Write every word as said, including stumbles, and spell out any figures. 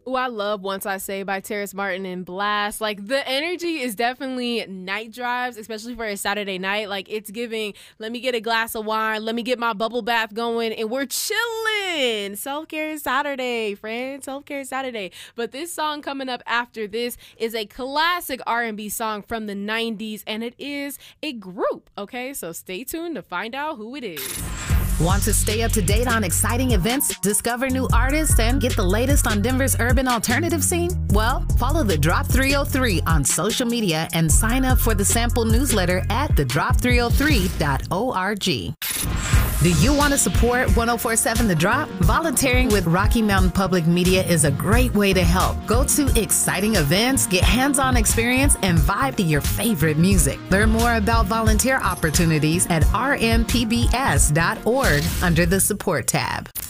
Oh, I love Once I Say by Terrace Martin and Blast. Like, the energy is definitely night drives, especially for a Saturday night. Like, it's giving, let me get a glass of wine, let me get my bubble bath going, and we're chilling. Self-care Saturday, friends. Self-care Saturday. But this song coming up after this is a classic R and B song from the nineties, and it is a group, okay? So stay tuned to find out who it is. Want to stay up to date on exciting events, discover new artists, and get the latest on Denver's urban alternative scene? Well, follow The Drop three oh three on social media and sign up for the sample newsletter at the drop three oh three dot org. Do you want to support one oh four point seven The Drop? Volunteering with Rocky Mountain Public Media is a great way to help. Go to exciting events, get hands-on experience, and vibe to your favorite music. Learn more about volunteer opportunities at r m p b s dot org under the support tab.